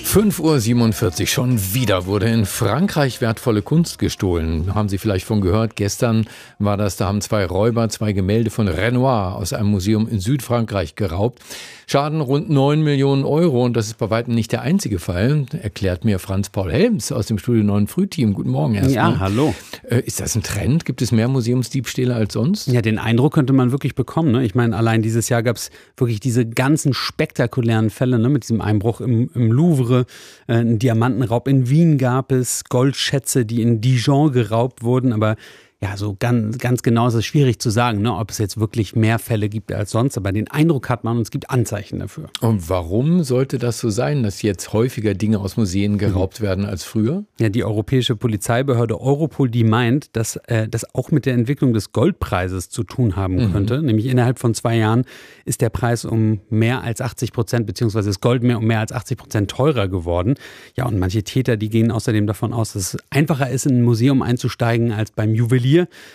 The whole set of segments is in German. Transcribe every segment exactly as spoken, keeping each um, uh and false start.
fünf Uhr siebenundvierzig, schon wieder wurde in Frankreich wertvolle Kunst gestohlen. Haben Sie vielleicht von gehört? Gestern war das, da haben zwei Räuber zwei Gemälde von Renoir aus einem Museum in Südfrankreich geraubt. Schaden rund neun Millionen Euro und das ist bei weitem nicht der einzige Fall, erklärt mir Franz-Paul Helms aus dem Studio neun Frühteam. Guten Morgen erstmal. Ja, hallo. Äh, ist das ein Trend? Gibt es mehr Museumsdiebstähle als sonst? Ja, den Eindruck könnte man wirklich bekommen. Ne? Ich meine, allein dieses Jahr gab es wirklich diese ganzen spektakulären Fälle, ne? Mit diesem Einbruch im, im Louvre, äh, einen Diamantenraub in Wien gab es, Goldschätze, die in Dijon geraubt wurden, aber ja, so ganz, ganz genau ist es schwierig zu sagen, ne, ob es jetzt wirklich mehr Fälle gibt als sonst. Aber den Eindruck hat man und es gibt Anzeichen dafür. Und warum sollte das so sein, dass jetzt häufiger Dinge aus Museen geraubt mhm. werden als früher? Ja, die europäische Polizeibehörde Europol, die meint, dass äh, das auch mit der Entwicklung des Goldpreises zu tun haben mhm. könnte. Nämlich innerhalb von zwei Jahren ist der Preis um mehr als achtzig Prozent, beziehungsweise das Gold mehr um mehr als achtzig Prozent teurer geworden. Ja, und manche Täter, die gehen außerdem davon aus, dass es einfacher ist, in ein Museum einzusteigen als beim Juwelier.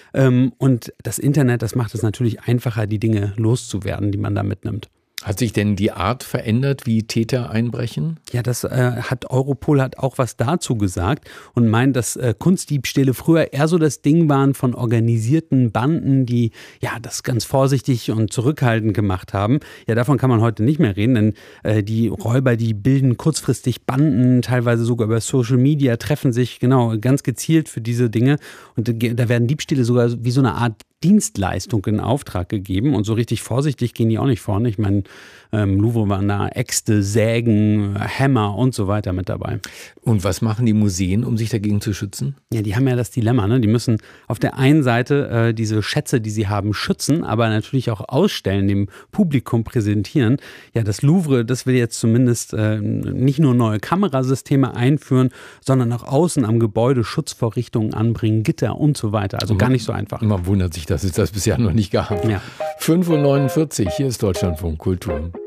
Und das Internet, das macht es natürlich einfacher, die Dinge loszuwerden, die man da mitnimmt. Hat sich denn die Art verändert, wie Täter einbrechen? Ja, das äh, hat Europol hat auch was dazu gesagt und meint, dass äh, Kunstdiebstähle früher eher so das Ding waren von organisierten Banden, die ja das ganz vorsichtig und zurückhaltend gemacht haben. Ja, davon kann man heute nicht mehr reden, denn äh, die Räuber, die bilden kurzfristig Banden, teilweise sogar über Social Media, treffen sich genau ganz gezielt für diese Dinge und äh, da werden Diebstähle sogar wie so eine Art Dienstleistung in Auftrag gegeben und so richtig vorsichtig gehen die auch nicht vorne. Ich meine, ähm, Louvre waren da Äxte, Sägen, Hämmer und so weiter mit dabei. Und was machen die Museen, um sich dagegen zu schützen? Ja, die haben ja das Dilemma, ne? Die müssen auf der einen Seite äh, diese Schätze, die sie haben, schützen, aber natürlich auch ausstellen, dem Publikum präsentieren. Ja, das Louvre, das will jetzt zumindest äh, nicht nur neue Kamerasysteme einführen, sondern auch außen am Gebäude Schutzvorrichtungen anbringen, Gitter und so weiter. Also gar nicht so einfach. Man wundert sich, dass es das bisher noch nicht gab. Ja. fünf Uhr neunundvierzig, hier ist Deutschlandfunk Kultur.